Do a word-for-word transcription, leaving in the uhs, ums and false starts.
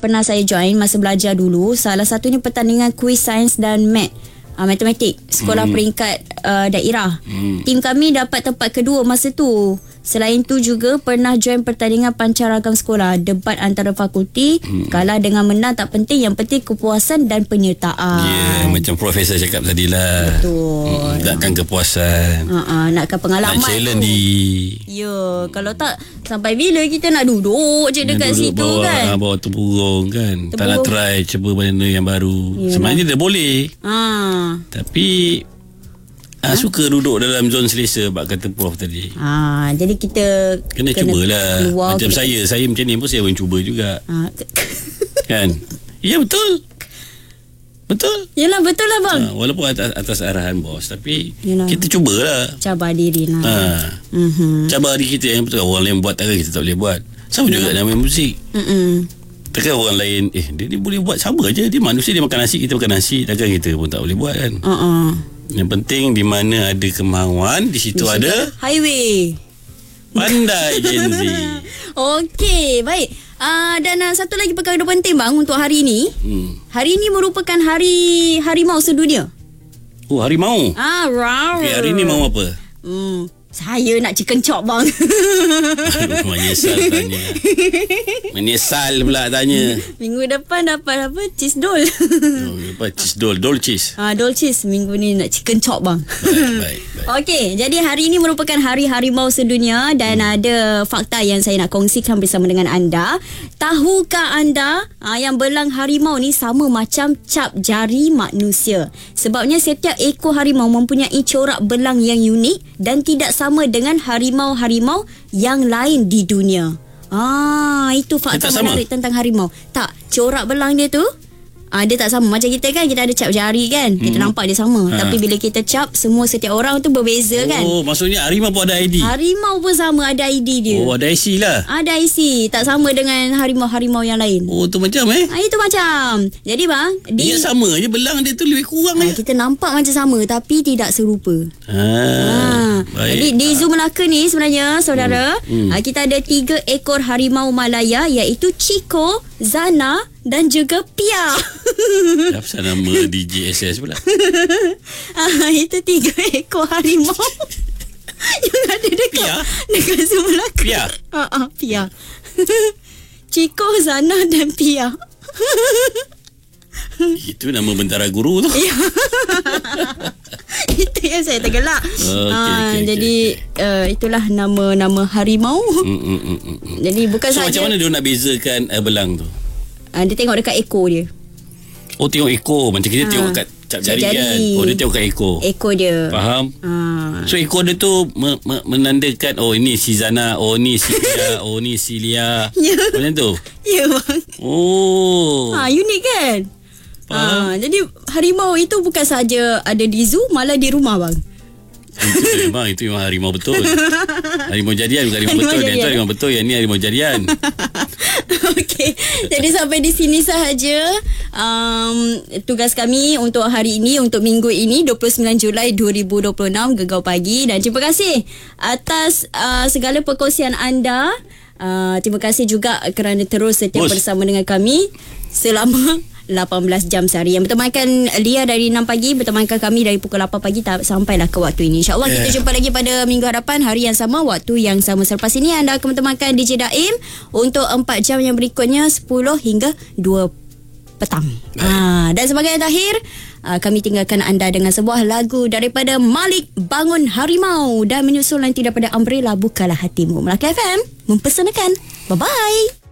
pernah saya join masa belajar dulu. Salah satunya pertandingan kuis sains dan mat. Uh, matematik sekolah hmm. peringkat uh, daerah. hmm. Tim kami dapat tempat kedua masa tu. Selain tu juga pernah join pertandingan pancaragam sekolah, debat antara fakulti. hmm. Kalah dengan menang tak penting, yang penting kepuasan dan penyertaan. Ya, yeah, macam profesor cakap tadi lah. Betul. hmm, Nakkan kepuasan, uh-uh, nakkan pengalaman, nak challenge tu. di. Ya, kalau tak sampai bila kita nak duduk je dekat duduk situ bawah, kan. Bawah terpurung kan. Terpurung. Tak nak try cuba benda yang baru. Yalah. Sebenarnya dia boleh. Ha. Tapi Ah, suka duduk dalam zon selesa, bak kata Prof tadi. Ah, jadi kita kena, kena cubalah. Keluar, macam kita... saya, saya macam ni pun saya pun cuba juga. Ah. Kan? Ya, betul. Betul. Yalah, betul lah bang. Ah, walaupun atas, atas arahan bos, tapi yalah, kita cubalah. Cabar diri lah. Ah. Mm-hmm. Cabar diri kita yang betul. Orang lain buat tak, kita tak boleh buat. Sama yalah juga dalam main muzik. Mm-mm. Takkan orang lain, eh dia ni boleh buat sama aja. Dia manusia, dia makan nasi, kita makan nasi. Takkan kita pun tak boleh buat kan. Uh-uh. Yang penting di mana ada kemauan, di situ, di situ ada highway. Pandai Gen Z. Okey, baik. Uh, dan uh, satu lagi perkara penting bang untuk hari ini. Hmm. Hari ini merupakan hari harimau sedunia. Oh, harimau. Ah, wow. Okay, hari ini mau apa? Hmm. Saya nak chicken chop bang. Aduh, menyesal tanya. Menyesal pula tanya. Minggu depan dapat apa? Cheese dole. Oh, apa? Cheese dole. Dole cheese. Ah, dole cheese. Minggu ni nak chicken chop bang. Baik, baik, baik. Okey, jadi hari ini merupakan hari harimau sedunia. Dan hmm. ada fakta yang saya nak kongsikan bersama dengan anda. Tahukah anda ah, yang belang harimau ni sama macam cap jari manusia? Sebabnya setiap ekor harimau mempunyai corak belang yang unik dan tidak sama dengan harimau-harimau yang lain di dunia. Ah, itu fakta menarik tentang harimau. Tak, corak belang dia tu ah, dia tak sama. Macam kita kan, kita ada cap jari kan, kita hmm. nampak dia sama. Ha. Tapi bila kita cap, semua setiap orang tu berbeza. Oh, kan. Oh, maksudnya harimau pun ada I D. Harimau pun sama, ada I D dia. Oh, ada I C lah. Ada I C, tak sama dengan harimau-harimau yang lain. Oh, tu macam eh? Ah, itu macam. Jadi bang, di... dia sama je, belang dia tu lebih kurang ah, eh. Kita nampak macam sama tapi tidak serupa. Ah, ah. Jadi di Zoo Melaka ni sebenarnya saudara, hmm. Hmm. kita ada tiga ekor harimau Malaya, iaitu Chico, Zana dan juga Pia. Apa nama D J S S pula? Ah, itu tiga ekor harimau yang ada dekat Pia? Dekat Zoo Melaka. Pia? Ah, ah, Pia. Chico, Zana dan Pia. Itu nama bentara guru tu. Itu yang saya tergelak. Okay, ah, okay, jadi okay. Uh, itulah nama-nama harimau. Mm, mm, mm, mm. Jadi bukan so, saja. Macam mana dia nak bezakan uh, belang tu? Uh, dia tengok dekat ekor dia. Oh, tengok ekor. Macam kita ha. tengok kat cap jari, jari kan. Oh, dia tengok kat ekor. Ekor dia. Faham? Ha. So ekor dia tu me- me- menandakan, oh ini si Zana, oh ni si Lia, oh ni si Lia. Ya. Macam tu? Ya bang. Oh. Ha, unik kan? Ha, jadi harimau itu bukan saja ada di zoo, malah di rumah bang. Itu memang, itu memang harimau betul. Harimau jadian bukan harimau, harimau betul. Jadian. Yang tu harimau betul, yang ni harimau jadian. Okey, jadi sampai di sini sahaja um, tugas kami untuk hari ini, untuk minggu ini dua puluh sembilan Julai dua ribu dua puluh enam, Gegar Pagi. Dan terima kasih atas uh, segala perkongsian anda. uh, Terima kasih juga kerana terus setia Bus. bersama dengan kami selama lapan belas jam sehari. Yang bertemankan Lia dari enam pagi, bertemankan kami dari pukul lapan pagi sampailah ke waktu ini. InsyaAllah yeah. kita jumpa lagi pada minggu hadapan, hari yang sama, waktu yang sama. Selepas ini anda akan bertemankan D J Daim untuk empat jam yang berikutnya, sepuluh hingga dua petang. Ha, dan sebagai yang terakhir, uh, kami tinggalkan anda dengan sebuah lagu daripada Malik, Bangun Harimau, dan menyusul nanti daripada Umbrella, Bukalah Hatimu. Melaka F M mempersanakan. Bye-bye.